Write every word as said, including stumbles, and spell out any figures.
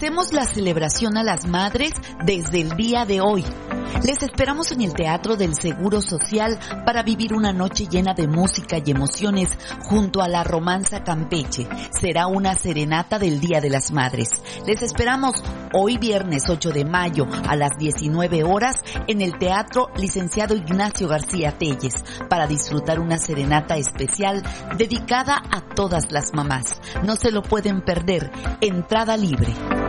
Hacemos la celebración a las madres desde el día de hoy. Les esperamos en el Teatro del Seguro Social para vivir una noche llena de música y emociones junto a la Romanza Campeche. Será una serenata del Día de las Madres. Les esperamos hoy viernes ocho de mayo a las diecinueve horas en el Teatro Licenciado Ignacio García Telles para disfrutar una serenata especial dedicada a todas las mamás. No se lo pueden perder. Entrada libre.